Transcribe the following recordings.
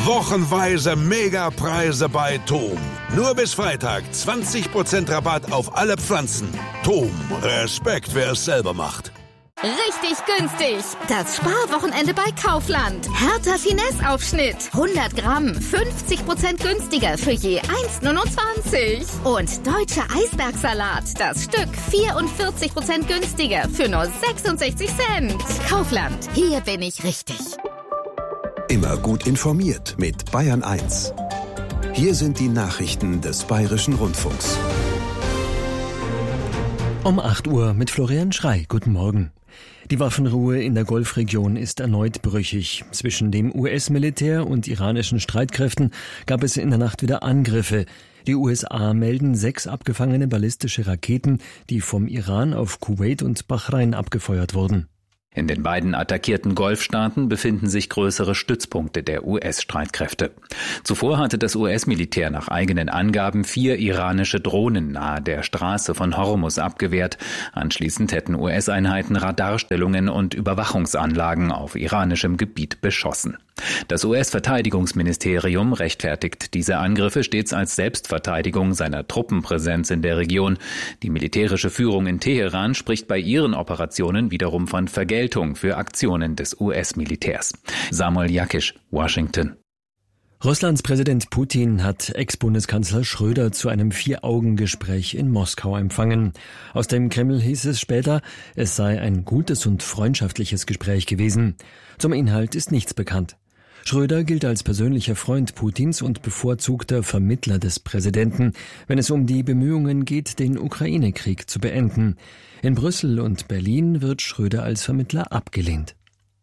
Wochenweise Megapreise bei TOM. Nur bis Freitag 20% Rabatt auf alle Pflanzen. TOM, Respekt, wer es selber macht. Richtig günstig. Das Sparwochenende bei Kaufland. Hertha Finesse-Aufschnitt. 100 Gramm, 50% günstiger für je 1,29. Und deutscher Eisbergsalat. Das Stück 44% günstiger für nur 66 Cent. Kaufland, hier bin ich richtig. Immer gut informiert mit Bayern 1. Hier sind die Nachrichten des Bayerischen Rundfunks. Um 8 Uhr mit Florian Schrey. Guten Morgen. Die Waffenruhe in der Golfregion ist erneut brüchig. Zwischen dem US-Militär und iranischen Streitkräften gab es in der Nacht wieder Angriffe. Die USA melden 6 abgefangene ballistische Raketen, die vom Iran auf Kuwait und Bahrain abgefeuert wurden. In den beiden attackierten Golfstaaten befinden sich größere Stützpunkte der US-Streitkräfte. Zuvor hatte das US-Militär nach eigenen Angaben 4 iranische Drohnen nahe der Straße von Hormuz abgewehrt. Anschließend hätten US-Einheiten Radarstellungen und Überwachungsanlagen auf iranischem Gebiet beschossen. Das US-Verteidigungsministerium rechtfertigt diese Angriffe stets als Selbstverteidigung seiner Truppenpräsenz in der Region. Die militärische Führung in Teheran spricht bei ihren Operationen wiederum von Vergeltung für Aktionen des US-Militärs. Samuel Jakisch, Washington. Russlands Präsident Putin hat Ex-Bundeskanzler Schröder zu einem 4-Augen-Gespräch in Moskau empfangen. Aus dem Kreml hieß es später, es sei ein gutes und freundschaftliches Gespräch gewesen. Zum Inhalt ist nichts bekannt. Schröder gilt als persönlicher Freund Putins und bevorzugter Vermittler des Präsidenten, wenn es um die Bemühungen geht, den Ukraine-Krieg zu beenden. In Brüssel und Berlin wird Schröder als Vermittler abgelehnt.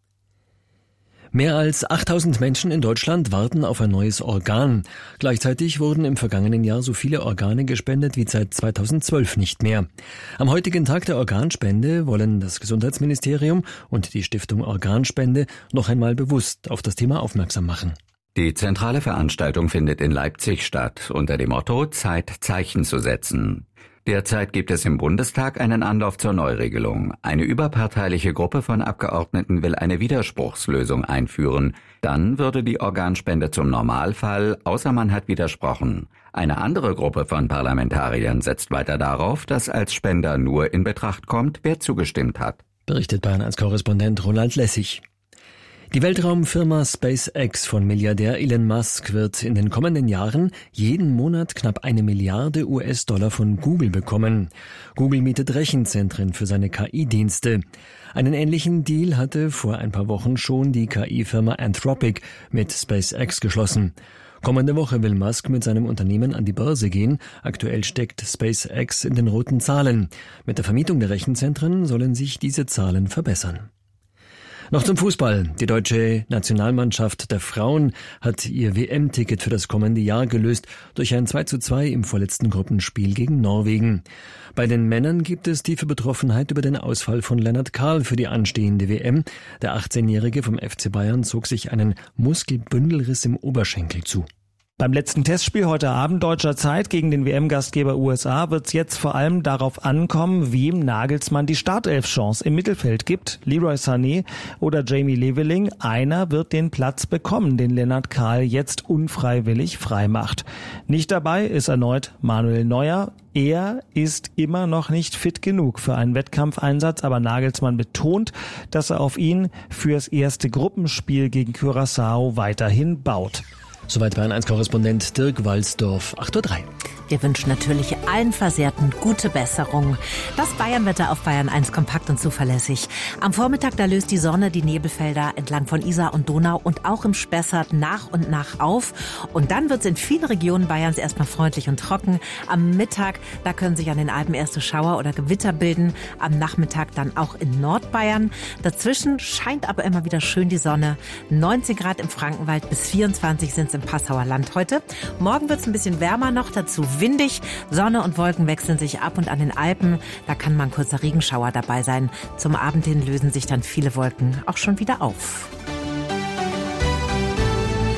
Mehr als 8000 Menschen in Deutschland warten auf ein neues Organ. Gleichzeitig wurden im vergangenen Jahr so viele Organe gespendet wie seit 2012 nicht mehr. Am heutigen Tag der Organspende wollen das Gesundheitsministerium und die Stiftung Organspende noch einmal bewusst auf das Thema aufmerksam machen. Die zentrale Veranstaltung findet in Leipzig statt, unter dem Motto Zeit, Zeichen zu setzen. Derzeit gibt es im Bundestag einen Anlauf zur Neuregelung. Eine überparteiliche Gruppe von Abgeordneten will eine Widerspruchslösung einführen. Dann würde die Organspende zum Normalfall, außer man hat widersprochen. Eine andere Gruppe von Parlamentariern setzt weiter darauf, dass als Spender nur in Betracht kommt, wer zugestimmt hat. Berichtet Bayern als Korrespondent Roland Lessig. Die Weltraumfirma SpaceX von Milliardär Elon Musk wird in den kommenden Jahren jeden Monat knapp 1 Milliarde US-Dollar von Google bekommen. Google mietet Rechenzentren für seine KI-Dienste. Einen ähnlichen Deal hatte vor ein paar Wochen schon die KI-Firma Anthropic mit SpaceX geschlossen. Kommende Woche will Musk mit seinem Unternehmen an die Börse gehen. Aktuell steckt SpaceX in den roten Zahlen. Mit der Vermietung der Rechenzentren sollen sich diese Zahlen verbessern. Noch zum Fußball. Die deutsche Nationalmannschaft der Frauen hat ihr WM-Ticket für das kommende Jahr gelöst durch ein 2:2 im vorletzten Gruppenspiel gegen Norwegen. Bei den Männern gibt es tiefe Betroffenheit über den Ausfall von Lennart Kahl für die anstehende WM. Der 18-Jährige vom FC Bayern zog sich einen Muskelbündelriss im Oberschenkel zu. Beim letzten Testspiel heute Abend deutscher Zeit gegen den WM-Gastgeber USA wird es jetzt vor allem darauf ankommen, wem Nagelsmann die Startelf-Chance im Mittelfeld gibt. Leroy Sané oder Jamie Leveling. Einer wird den Platz bekommen, den Lennart Kahl jetzt unfreiwillig freimacht. Nicht dabei ist erneut Manuel Neuer. Er ist immer noch nicht fit genug für einen Wettkampfeinsatz, aber Nagelsmann betont, dass er auf ihn fürs erste Gruppenspiel gegen Curaçao weiterhin baut. Soweit Bayern 1 Korrespondent Dirk Walsdorf, 8:03 Uhr. Wir wünschen natürlich allen Versehrten gute Besserung. Das Bayernwetter auf Bayern 1 kompakt und zuverlässig. Am Vormittag, da löst die Sonne die Nebelfelder entlang von Isar und Donau und auch im Spessart nach und nach auf. Und dann wird es in vielen Regionen Bayerns erstmal freundlich und trocken. Am Mittag, da können sich an den Alpen erste Schauer oder Gewitter bilden. Am Nachmittag dann auch in Nordbayern. Dazwischen scheint aber immer wieder schön die Sonne. 19 Grad im Frankenwald, bis 24 sind es im Passauer Land heute. Morgen wird es ein bisschen wärmer noch, dazu windig. Sonne und Wolken wechseln sich ab und an den Alpen, da kann mal ein kurzer Regenschauer dabei sein. Zum Abend hin lösen sich dann viele Wolken auch schon wieder auf.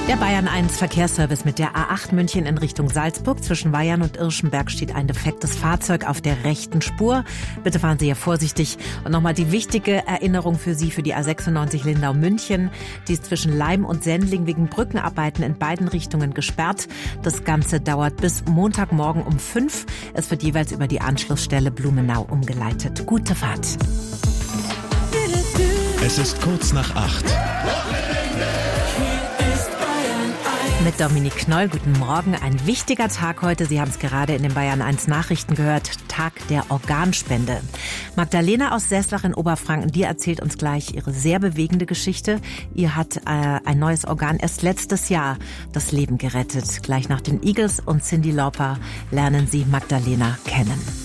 Der Bayern 1 Verkehrsservice mit der A8 München in Richtung Salzburg. Zwischen Weyern und Irschenberg steht ein defektes Fahrzeug auf der rechten Spur. Bitte fahren Sie hier vorsichtig. Und nochmal die wichtige Erinnerung für Sie für die A96 Lindau-München. Die ist zwischen Leim und Sendling wegen Brückenarbeiten in beiden Richtungen gesperrt. Das Ganze dauert bis Montagmorgen um 5. Es wird jeweils über die Anschlussstelle Blumenau umgeleitet. Gute Fahrt. Es ist kurz nach 8. Mit Dominique Knoll, guten Morgen. Ein wichtiger Tag heute. Sie haben es gerade in den Bayern 1 Nachrichten gehört. Tag der Organspende. Magdalena aus Seslach in Oberfranken, die erzählt uns gleich ihre sehr bewegende Geschichte. Ihr hat ein neues Organ erst letztes Jahr das Leben gerettet. Gleich nach den Eagles und Cyndi Lauper lernen Sie Magdalena kennen.